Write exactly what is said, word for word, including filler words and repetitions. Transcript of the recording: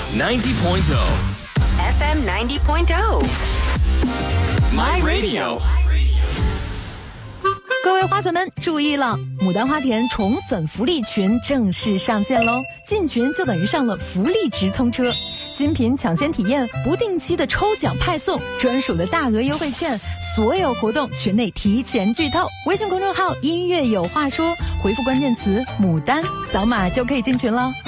ninety point oh F M ninety point oh My Radio。 各位花粉们注意了，牡丹花田宠粉福利群正式上线喽！进群就等于上了福利直通车，新品抢先体验，不定期的抽奖派送，专属的大额优惠券，所有活动群内提前剧透。微信公众号音乐有话说，回复关键词牡丹，扫码就可以进群了。